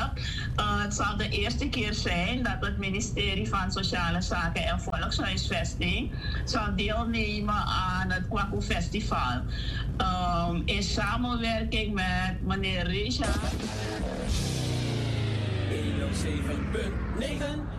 vertellen. Het zal de eerste keer zijn dat het ministerie van Sociale Zaken en Volkshuisvesting zal deelnemen aan het Kwaku Festival. In samenwerking met meneer Richard. 107.9